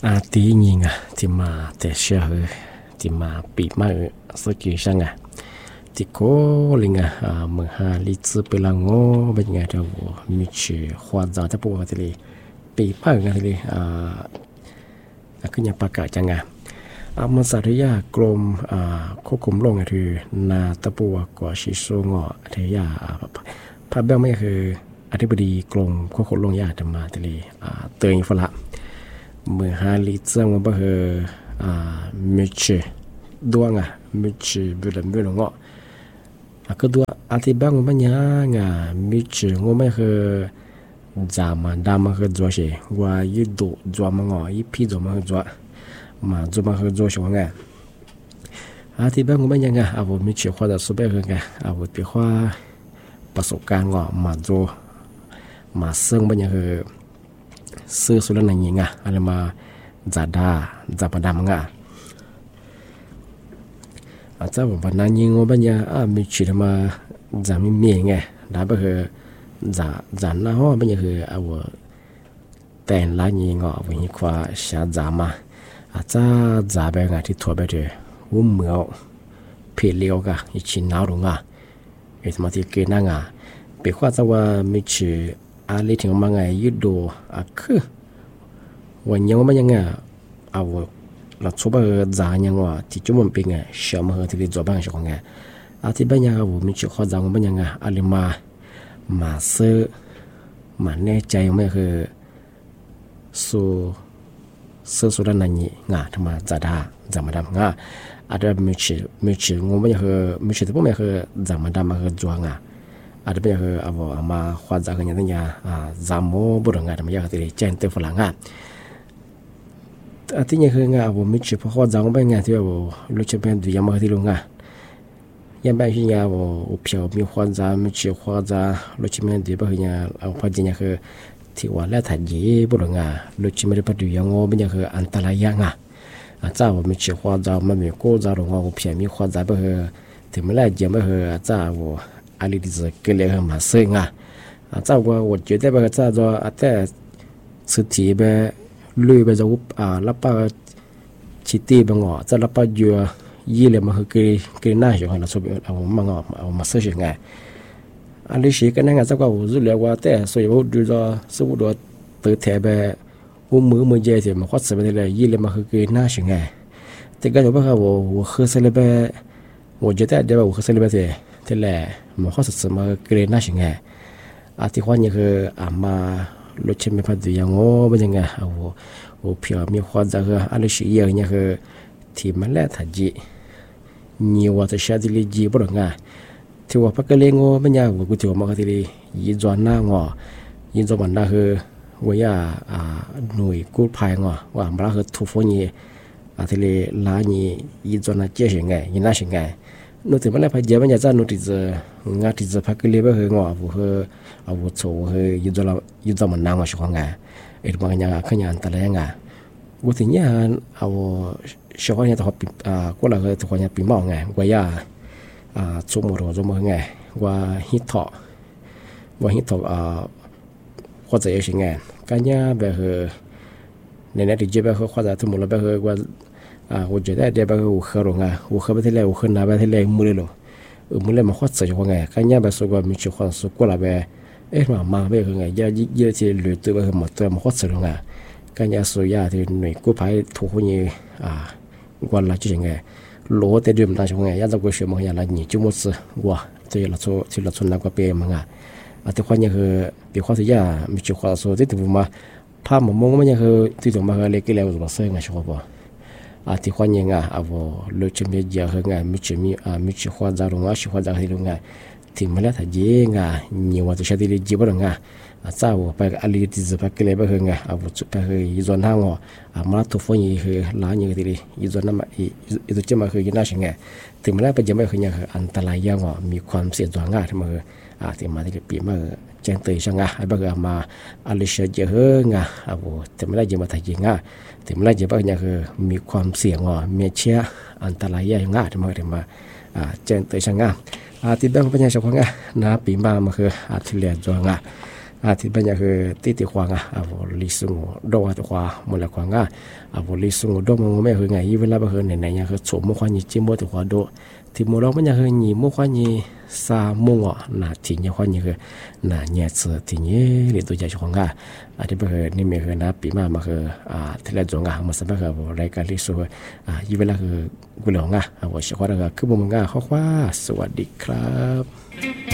第一年ที่มาแต่เชื่อที่มาปีมาสักกี่ช่างที่ก็ลิงเมื่อหาลิซไปละงอเป็นไงเจ้ามีชื่อความจำที่พวกที่เลยปีมาที่เลยขึ้นยังประกาศจังมันสาธยากรมควบคุมโรคคือนาตะปัวกว่าชิโซงอที่ยาพระเบ้าไม่คืออธิบดีกรมควบคุมโรคยาจะมาที่เลยเตือนฝรั่งเมื่อหาลิซมันบ่มิชดวงมิชบุลบุลงก็ตัวอธิบายมันเป็นยังมิชงไม่คือจามันดามันคือจัวเชว่ายึดดูจัวมันยึดพี่จัวมันจัวมาจัวมันคือจัวเชว่าไงอธิบายมันเป็นยังเอาบุมิชขวาจะสุเบคือไงเอาบุที่ขวาประสบการณ์มาจัวมาซึ่งเป็นยังคือซื้อสุดแล้วนั่นยังอะไรมาจัดมาดามอาจจะผมนั้นยิงว่าเป็นยังมีชื่อมาจะมีเมียไงได้ก็คือจะน่าว่าเป็นยังคือเอาแต่งร้านยิงวันนี้คว้าชาจามาอาจจะแบบที่ทั่วไปเลยวุ้มเหมือเพลียวกันอีชิ้นหนาวลงไอ้สมาธิเกินนั่งเปิดว่าจะว่ามีชื่ออะไรถึงมาไงยืดดูคือวันยังว่ายังเอาเราชอบจานยังว่าที่จุ่มเป็นไงเชื่อมาที่เราจบบ้างใช่ไหมที่เป็นยังว่ามีชื่อข้อจางเป็นยังอะไรมาซื้อมาแน่ใจไม่คือสุดนั่นนี่ทำมาจะมาดำอาจจะมีชื่องงไม่คือมีชื่อที่พวกไม่คือจะมาดำมาคือจวงอาจจะเป็นคือเอามาข้อจางกันอย่างนี้จำโม่บุรุษทำมาอย่างที่เจนเตฝรั่งที่นี่คือเอามิชพอข้อจางเป็นที่ว่าลูกจะเป็นดูยามาที่ลุงยังแบบที่ว่าเพียวมีข้อจางมิชข้อจางลูกจะเป็นดูแบบที่เอาพอดีคือที่ว่าแล้วถ้ายีบุรุษลูกจะไม่ได้ไปดูยางเป็นคืออันตรายจ้าว่ามิชข้อจางมันมีกู้จางลุงเพียวมีข้อจางแบบที่ไม่ได้เยี่ยมแบบจ้าว่าอะไรที่จะเกิดเรื่องมาซึ่งจ้าว่า我觉得แบบจ้าว่าแต่สุดที่แบบลุยไปจะวุบรับป้าชิตีบังจะรับป้าอยู่ยี่เลยมาคือหน้าอยู่หันเราสุบเอามังเอามาเสียงไงอันนี้สิกันนั่งจ้าก็รู้เลยว่าแต่ส่วนใหญ่ดูจะสมมติว่าตื่นแถบแบบมือเจสิมาขวัญเสไปเลยยี่เลยมาคือหน้าสิงไงแต่ก็จะบอกว่า我喝เสเลยแบบ我觉得เดี๋ยว我喝เสเลยแบบแต่แหละมาขวัญเสมาคือหน้าสิงไงที่ขวัญนี่คือมาลูกเชื่อไม่พอดีอย่างเป็นยังไงเอาเพียงมีความจะคืออะไรสิ่งอย่างนี้คือที่มันแล้วถ้าจีนี่ว่าจะใช้ที่ลีจีบ่หรอกที่ว่าพักเลี้ยงเป็นยังว่ากูที่ว่ามาที่ลียีจวนหน้ายีจวนมันได้คือว่าหน่วยกู้ภัยว่ามันคือทุกคนนี่ที่ลีล้านยีจวนน่าเจ๊ยังไงยีน่ายังไงนู่นที่มันแล้วพอเจอมันจะนู่นที่จะที่จะพักเลี้ยงคือผู้คือเอาวัตถุคือยุดมันนางมาช่วงไงบางอย่างขยันแต่ละอย่างวัตถุเนี่ยเอาช่วงนี้ตัวก็เราคือตัวนี้ปีหม้อไงว่าชั่วโมงไงว่าฮิตทอก็จะยังไงกันเนี่ยแบบในนั้นที่จะแบบเขาจะทั้งหมดแล้วแบบว่า我觉得这边有喝了我喝不起来我喝那边起来没了没了嘛花吃就话กันเนี่ยแบบ说个没去花说过了呗มาแบบไงเยอะที่เหลือตัวแบบหมดตัวมาขดสุดไงการยาสุยาที่หน่วยกู้ภัยทุกคนนี่วันละจุดยังไงโลแต่เดิมได้ช่วงไงยาจะกู้ช่วยมันยาละนี่จุ่มซื้อว่าที่เราชนนักก็เปย์มั้งแต่คนยังคือปีข้อที่ยามีจุดข้อสุดที่ถูกมาภาพมองมันยังคือที่ถูกมาเล็กๆแล้วถูกมาซื้อไงชัวร์ป่ะที่คนยังเอาเลือดจะมีเยอะไงมีจุดข้อจารุงจุดข้อจาที่ลุงไงที่มันแล้วถ้าเยอะนี่ว่าจะใช้ที่จีบหรือไงจ้าว่าไปอะไรที่จะไปเกลี่ยไปเหรอไงไปยี่จวนห้างมาทุกคนยี่คือล้านยี่ที่ยี่จวนนั่นมายี่ตัวเจ้ามาคือยี่น่าช่างไงที่มันแล้วไปจะไม่คือยังคืออันตรายยังมีความเสี่ยงตัวง่ายที่มาที่มาที่ปีมาแจ้งเตือนช่างไงไอ้บ้ามาอะไรเสียเยอะไงที่มันแล้วจะมาถ่ายยิงที่มันแล้วจะไปยังคือมีความเสี่ยงมีเชื้ออันตรายยังที่มาแจ้งเตือนช่างไงที่บ้านเป็นยังไงช่างไงปีมาคือที่เหลือจวงที่บัญญัติคือติควางลิซุงโดตัวความูลควางลิซุงโดมันไม่คือไงยี่เวลาไปคือไหนๆยังคือสมมุควานี่จิมโมตัวควาโดที่มูเราไม่ยังคือนี่มุควานี่ซามุงน่ะที่ยังควานี่คือน่ะเนี่ยเสือที่นี่หรือตัวใหญ่ควางที่ไปคือนี่มีคือนะปีมาคือที่เราจงมันสมัยคือรายการลิซุยี่เวลาคือกุหลาบว่าเฉพาะคือบุญข้อว่าสวัสดีครับ